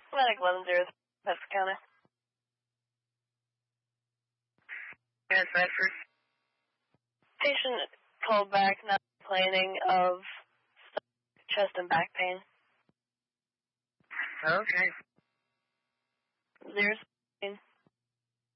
Medic 11-0, Pest County. Yes, Bedford. Patient called back, not complaining of chest and back pain. Okay. 016.